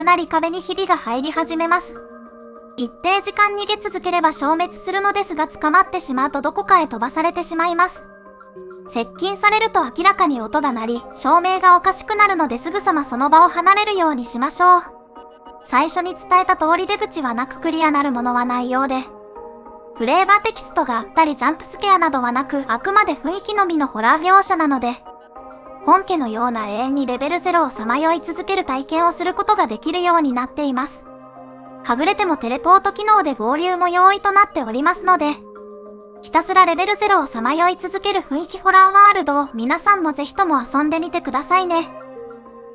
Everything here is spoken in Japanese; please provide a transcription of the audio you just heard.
なり壁にひびが入り始めます。一定時間逃げ続ければ消滅するのですが、捕まってしまうとどこかへ飛ばされてしまいます。接近されると明らかに音が鳴り、照明がおかしくなるのですぐさまその場を離れるようにしましょう。最初に伝えた通り出口はなくクリアなるものはないようで、フレーバーテキストがあったりジャンプスケアなどはなく、あくまで雰囲気のみのホラー描写なので、本家のような永遠にレベル0をさまよい続ける体験をすることができるようになっています。はぐれてもテレポート機能で合流も容易となっておりますので、ひたすらレベル0をさまよい続ける雰囲気ホラーワールドを皆さんもぜひとも遊んでみてくださいね。